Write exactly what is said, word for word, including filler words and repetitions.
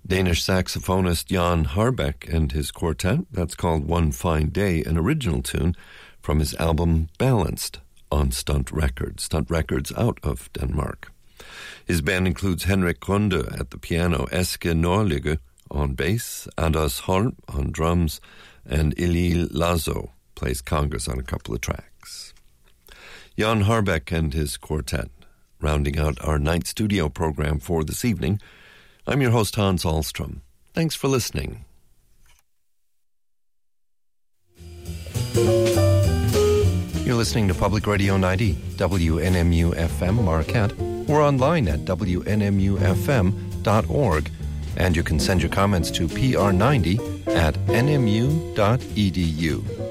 Danish saxophonist Jan Harbeck and his quartet. That's called One Fine Day, an original tune from his album Balanced on Stunt Records. Stunt Records out of Denmark. His band includes Henrik Grunde at the piano, Eske Norlige on bass, Anders Holm on drums, and Elil Lazo plays congas on a couple of tracks. Jan Harbeck and his quartet, rounding out our night studio program for this evening. I'm your host, Hans Ahlstrom. Thanks for listening. You're listening to Public Radio ninety, W N M U F M Marquette. We're online at W N M U F M dot org, and you can send your comments to P R ninety at N M U dot E D U.